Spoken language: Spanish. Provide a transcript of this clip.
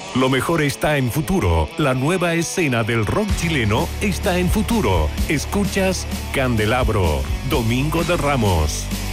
Lo mejor está en Futuro. La nueva escena del rock chileno está en Futuro. Escuchas Candelabro, Domingo de Ramos.